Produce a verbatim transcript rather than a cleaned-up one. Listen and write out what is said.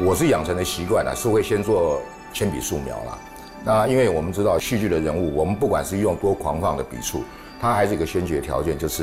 我是养成的习惯啦，是会先做铅笔素描啦。那因为我们知道戏剧的人物，我们不管是用多狂放的笔触，它还是一个先决条件，就是